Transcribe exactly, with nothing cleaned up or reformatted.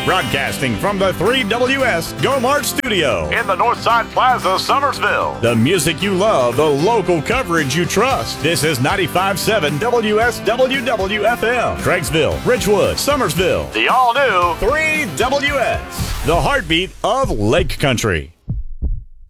Broadcasting from the three W S Go Mart studio in the Northside Plaza, Summersville. The music you love, the local coverage you trust. This is ninety-five point seven W S W W F M. Craigsville, Ridgewood, Summersville. The all-new three W S. The heartbeat of Lake Country.